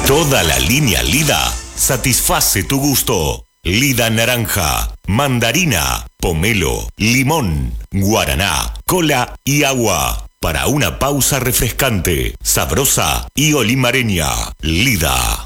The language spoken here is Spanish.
Toda la línea Lida satisface tu gusto. Lida naranja, mandarina, pomelo, limón, guaraná, cola y agua. Para una pausa refrescante, sabrosa y olimareña. Lida.